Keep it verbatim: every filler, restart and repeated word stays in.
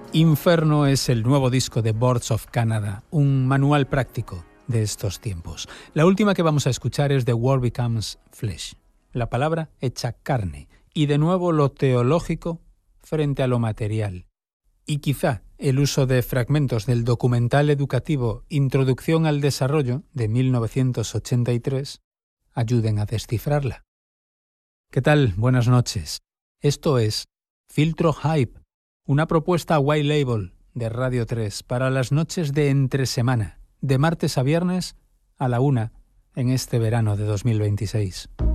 Inferno es el nuevo disco de Boards of Canada, un manual práctico de estos tiempos. La última que vamos a escuchar es The Word Becomes Flesh, la palabra hecha carne, y de nuevo lo teológico frente a lo material. Y quizá el uso de fragmentos del documental educativo Introducción al Desarrollo de mil novecientos ochenta y tres ayuden a descifrarla. ¿Qué tal? Buenas noches. Esto es Filtro Hype, una propuesta white label de Radio tres para las noches de entre semana, de martes a viernes a la una en este verano de dos mil veintiséis.